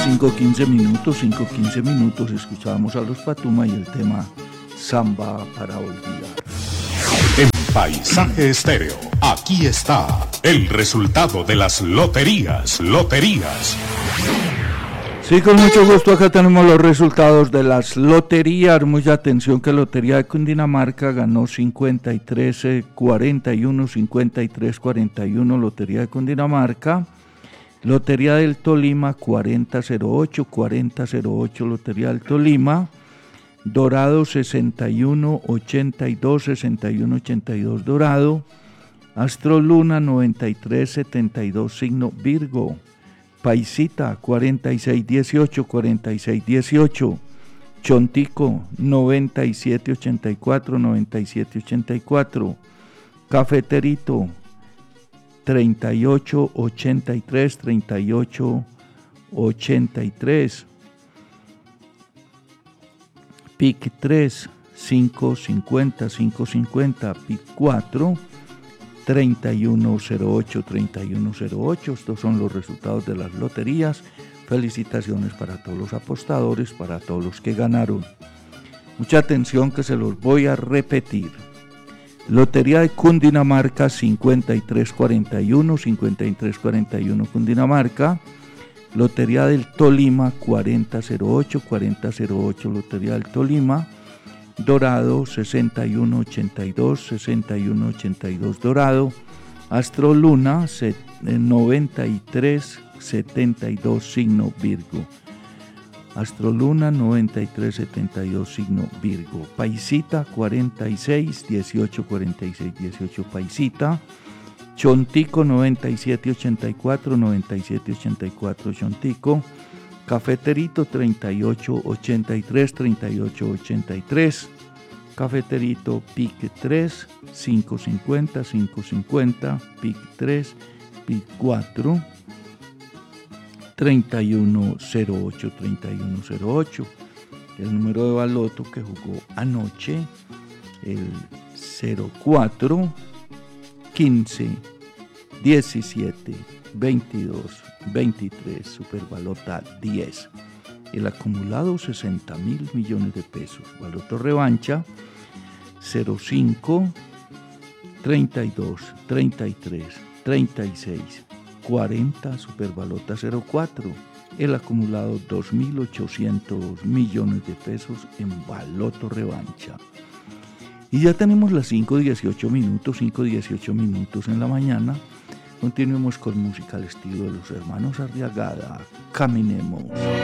5:15 minutos, escuchábamos a los Patuma y el tema Samba para olvidar. En Paisaje Estéreo, aquí está el resultado de las loterías. Sí, con mucho gusto, acá tenemos los resultados de las loterías. Mucha atención que Lotería de Cundinamarca ganó 53-41, 53-41, Lotería de Cundinamarca. Lotería del Tolima 40-08, 40-08, Lotería del Tolima. Dorado 61-82, 61-82 Dorado. Astroluna 93-72, signo Virgo. Paisita 46-18, 46-18. Chontico 97-84, 97-84. Cafeterito 38-83, 38-83. PIC 3, 550, 550. PIC 4, 3108, 3108. Estos son los resultados de las loterías. Felicitaciones para todos los apostadores, para todos los que ganaron. Mucha atención que se los voy a repetir. Lotería de Cundinamarca 5341, 5341 Cundinamarca. Lotería del Tolima 4008, 4008 Lotería del Tolima. Dorado 6182, 6182 Dorado. Astroluna 9372, signo Virgo. Astroluna 9372, signo Virgo. Paisita 4618, 4618 Paisita. Chontico 9784, 9784 Chontico. Cafeterito 3883, 3883. Cafeterito PIC 3, 550, 550. PIC 3, PIC 4. 3108, 3108. El número de baloto que jugó anoche, el 04, 15, 17, 22, 23, Superbalota 10. El acumulado 60.000 millones de pesos. Baloto revancha 05, 32, 33, 36, 40, Superbalota 04. El acumulado 2.800 millones de pesos en baloto revancha. Y ya tenemos las 5:18 minutos en la mañana. Continuemos con música al estilo de los hermanos Arriagada. Caminemos.